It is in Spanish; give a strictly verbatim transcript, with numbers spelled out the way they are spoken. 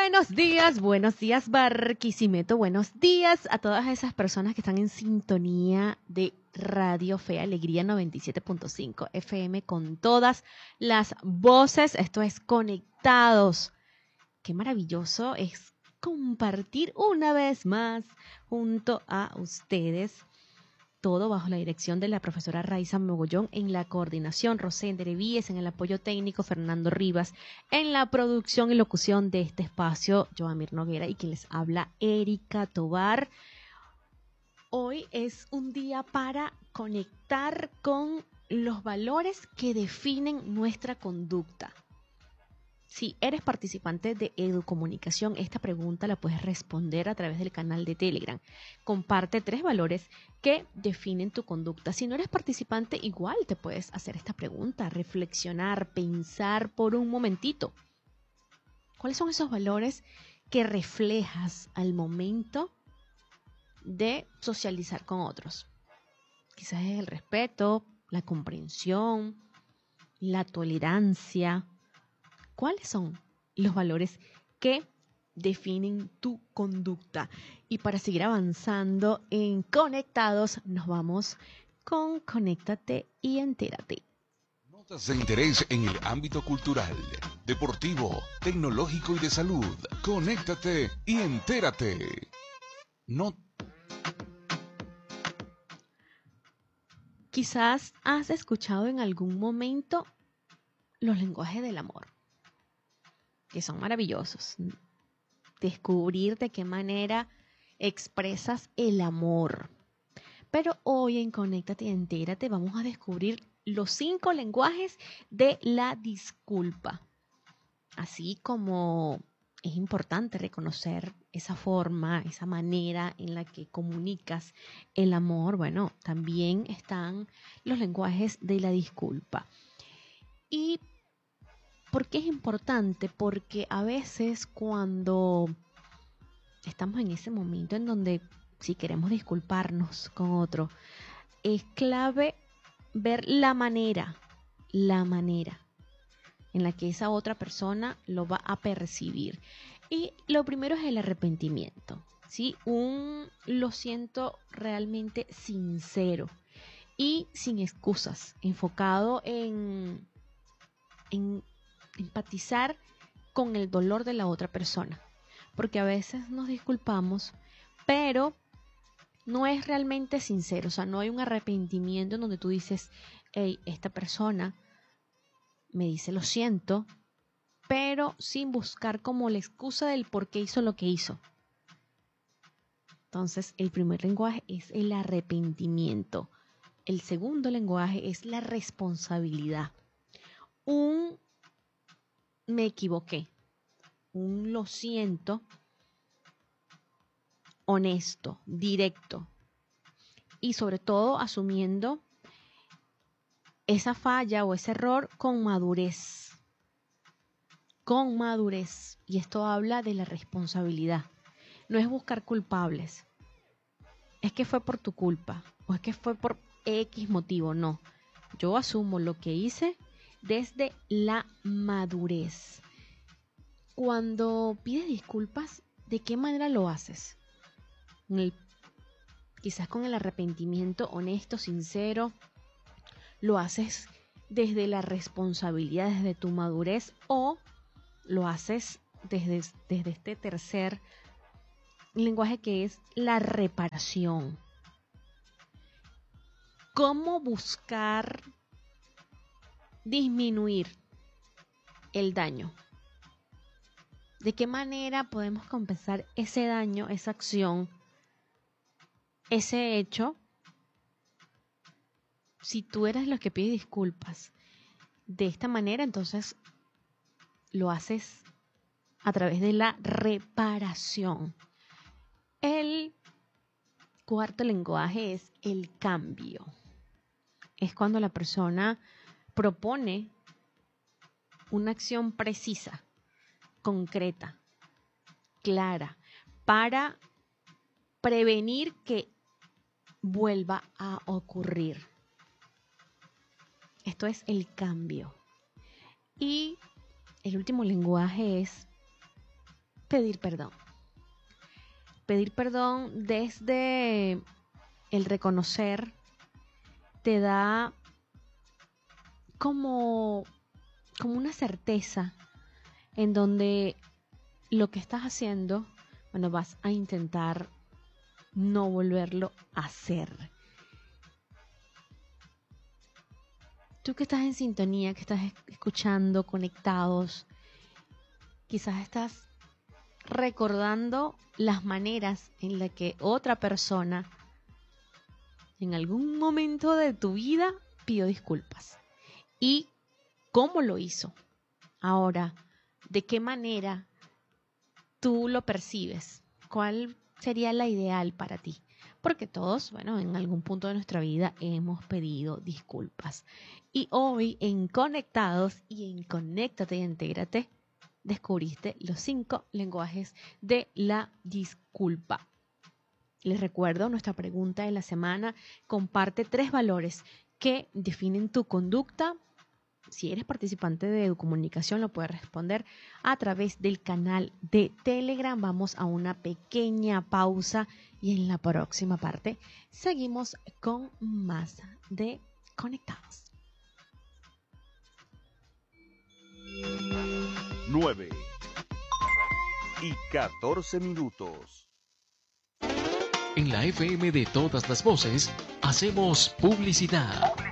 Buenos días, buenos días Barquisimeto, buenos días a todas esas personas que están en sintonía de Radio Fe Alegría noventa y siete punto cinco F M con todas las voces. Esto es Conectados. Qué maravilloso es compartir una vez más junto a ustedes. Todo bajo la dirección de la profesora Raiza Mogollón, en la coordinación Rosén Derevíes, en el apoyo técnico Fernando Rivas, en la producción y locución de este espacio Joamir Noguera y quien les habla Erika Tobar. Hoy es un día para conectar con los valores que definen nuestra conducta. Si eres participante de Educomunicación, esta pregunta la puedes responder a través del canal de Telegram. Comparte tres valores que definen tu conducta. Si no eres participante, igual te puedes hacer esta pregunta, reflexionar, pensar por un momentito. ¿Cuáles son esos valores que reflejas al momento de socializar con otros? Quizás es el respeto, la comprensión, la tolerancia. ¿Cuáles son los valores que definen tu conducta? Y para seguir avanzando en Conectados, nos vamos con Conéctate y Entérate. Notas de interés en el ámbito cultural, deportivo, tecnológico y de salud. Conéctate y entérate. No. Quizás has escuchado en algún momento los lenguajes del amor, que son maravillosos. Descubrir de qué manera expresas el amor. Pero hoy en Conéctate y Entérate vamos a descubrir los cinco lenguajes de la disculpa. Así como es importante reconocer esa forma, esa manera en la que comunicas el amor, bueno, también están los lenguajes de la disculpa. Y ¿por qué es importante? Porque a veces cuando estamos en ese momento en donde si queremos disculparnos con otro, es clave ver la manera, la manera en la que esa otra persona lo va a percibir. Y lo primero es el arrepentimiento, ¿sí? Un lo siento realmente sincero y sin excusas, enfocado en, en empatizar con el dolor de la otra persona, porque a veces nos disculpamos, pero no es realmente sincero, o sea, no hay un arrepentimiento en donde tú dices, hey, esta persona me dice lo siento, pero sin buscar como la excusa del por qué hizo lo que hizo. Entonces, el primer lenguaje es el arrepentimiento. El segundo lenguaje es la responsabilidad. Un me equivoqué, un lo siento, honesto, directo y sobre todo asumiendo esa falla o ese error con madurez, con madurez. Y esto habla de la responsabilidad. No es buscar culpables, es que fue por tu culpa o es que fue por X motivo, no. Yo asumo lo que hice desde la madurez. Cuando pides disculpas, ¿de qué manera lo haces? El, quizás con el arrepentimiento honesto, sincero. ¿Lo haces desde la responsabilidad, desde tu madurez, o lo haces desde, desde este tercer lenguaje que es la reparación? ¿Cómo buscar disminuir el daño? ¿De qué manera podemos compensar ese daño, esa acción, ese hecho? Si tú eres los que pide disculpas de esta manera, entonces lo haces a través de la reparación. El cuarto lenguaje es el cambio. Es cuando la persona propone una acción precisa, concreta, clara, para prevenir que vuelva a ocurrir. Esto es el cambio. Y el último lenguaje es pedir perdón. Pedir perdón desde el reconocer te da como, como una certeza en donde lo que estás haciendo, bueno, vas a intentar no volverlo a hacer. Tú que estás en sintonía, que estás escuchando, conectados, quizás estás recordando las maneras en las que otra persona en algún momento de tu vida pidió disculpas. ¿Y cómo lo hizo? Ahora, ¿de qué manera tú lo percibes? ¿Cuál sería la ideal para ti? Porque todos, bueno, en algún punto de nuestra vida hemos pedido disculpas. Y hoy en Conectados y en Conéctate y Intégrate, descubriste los cinco lenguajes de la disculpa. Les recuerdo nuestra pregunta de la semana. Comparte tres valores que definen tu conducta. Si eres participante de comunicación, lo puedes responder a través del canal de Telegram. Vamos a una pequeña pausa y en la próxima parte seguimos con más de Conectados. nueve y catorce minutos. En la F M de todas las voces, hacemos publicidad.